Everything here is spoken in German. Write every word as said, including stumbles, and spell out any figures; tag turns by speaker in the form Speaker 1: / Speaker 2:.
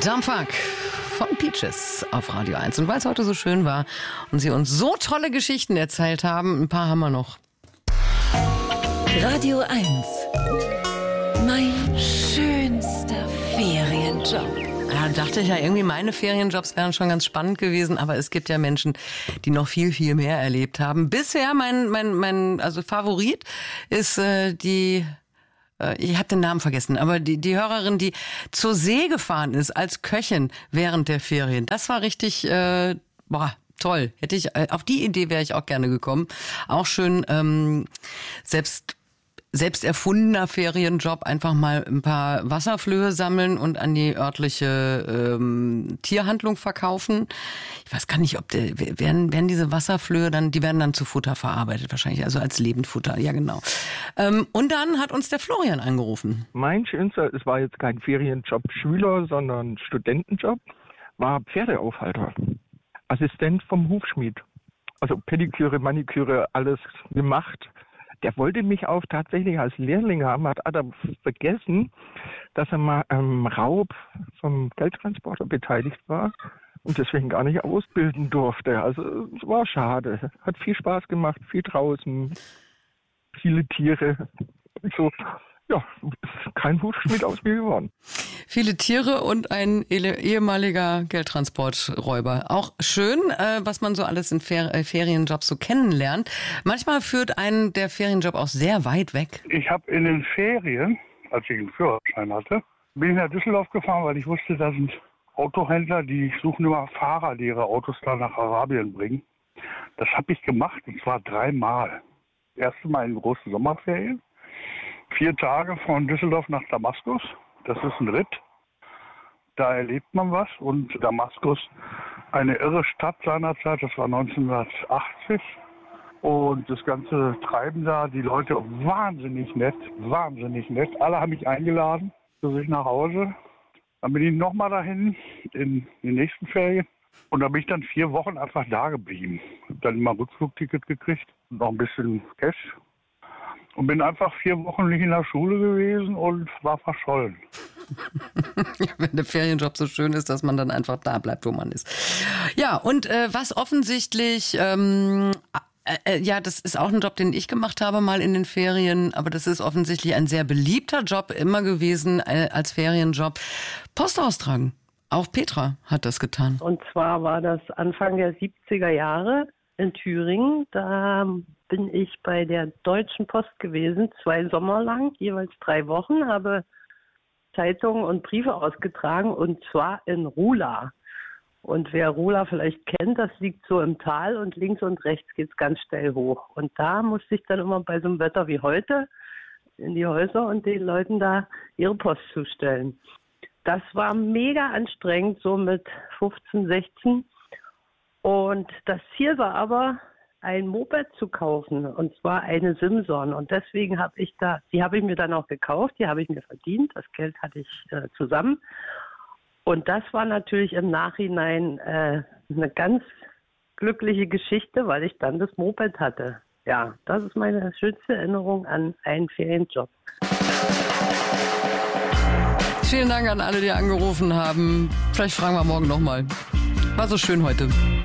Speaker 1: Dumpfuck von Peaches auf Radio eins. Und weil es heute so schön war und sie uns so tolle Geschichten erzählt haben, ein paar haben wir noch.
Speaker 2: Radio eins. Mein schönster Ferienjob.
Speaker 1: Ja, dachte ich ja, irgendwie meine Ferienjobs wären schon ganz spannend gewesen, aber es gibt ja Menschen, die noch viel, viel mehr erlebt haben. Bisher mein, mein, mein also Favorit ist äh, die, äh, ich habe den Namen vergessen, aber die, die Hörerin, die zur See gefahren ist als Köchin während der Ferien. Das war richtig, äh, boah, toll. Hätte ich, äh, auf die Idee wäre ich auch gerne gekommen. Auch schön, ähm, selbst Selbst erfundener Ferienjob, einfach mal ein paar Wasserflöhe sammeln und an die örtliche ähm, Tierhandlung verkaufen. Ich weiß gar nicht, ob der, werden, werden diese Wasserflöhe dann, die werden dann zu Futter verarbeitet wahrscheinlich, also als Lebendfutter, ja genau. Ähm, und dann hat uns der Florian angerufen.
Speaker 3: Mein schönster, es war jetzt kein Ferienjob Schüler, sondern Studentenjob, war Pferdeaufhalter. Assistent vom Hufschmied. Also Pediküre, Maniküre, alles gemacht. Der wollte mich auch tatsächlich als Lehrling haben, hat aber vergessen, dass er mal am Raub vom Geldtransporter beteiligt war und deswegen gar nicht ausbilden durfte. Also es war schade. Hat viel Spaß gemacht, viel draußen, viele Tiere. So, ja, kein Hufschmied aus mir geworden.
Speaker 1: Viele Tiere und ein ehemaliger Geldtransporträuber. Auch schön, äh, was man so alles in Fer- äh, Ferienjobs so kennenlernt. Manchmal führt einen der Ferienjob auch sehr weit weg.
Speaker 4: Ich habe in den Ferien, als ich einen Führerschein hatte, bin ich nach Düsseldorf gefahren, weil ich wusste, da sind Autohändler, die suchen immer Fahrer, die ihre Autos dann nach Arabien bringen. Das habe ich gemacht, und zwar dreimal. Das erste Mal in großen Sommerferien. Vier Tage von Düsseldorf nach Damaskus. Das ist ein Ritt. Da erlebt man was. Und Damaskus, eine irre Stadt seinerzeit, das war neunzehnhundertachtzig. Und das ganze Treiben da, die Leute wahnsinnig nett, wahnsinnig nett. Alle haben mich eingeladen zu sich nach Hause. Dann bin ich nochmal dahin in die nächsten Ferien. Und da bin ich dann vier Wochen einfach da geblieben. Hab dann immer ein Rückflugticket gekriegt und noch ein bisschen Cash. Und bin einfach vier Wochen nicht in der Schule gewesen und war verschollen.
Speaker 1: Ja, wenn der Ferienjob so schön ist, dass man dann einfach da bleibt, wo man ist. Ja, und äh, was offensichtlich, ähm, äh, ja, das ist auch ein Job, den ich gemacht habe mal in den Ferien, aber das ist offensichtlich ein sehr beliebter Job immer gewesen äh, als Ferienjob. Post austragen. Auch Petra hat das getan.
Speaker 5: Und zwar war das Anfang der siebziger Jahre in Thüringen. Da bin ich bei der Deutschen Post gewesen, zwei Sommer lang, jeweils drei Wochen, habe Zeitungen und Briefe ausgetragen, und zwar in Rula. Und wer Rula vielleicht kennt, das liegt so im Tal und links und rechts geht es ganz steil hoch. Und da musste ich dann immer bei so einem Wetter wie heute in die Häuser und den Leuten da ihre Post zustellen. Das war mega anstrengend, so mit fünfzehn, sechzehn. Und das Ziel war aber, ein Moped zu kaufen, und zwar eine Simson. Und deswegen habe ich da, die habe ich mir dann auch gekauft, die habe ich mir verdient, das Geld hatte ich äh, zusammen. Und das war natürlich im Nachhinein äh, eine ganz glückliche Geschichte, weil ich dann das Moped hatte. Ja, das ist meine schönste Erinnerung an einen Ferienjob.
Speaker 1: Vielen Dank an alle, die angerufen haben. Vielleicht fragen wir morgen nochmal. War so schön heute.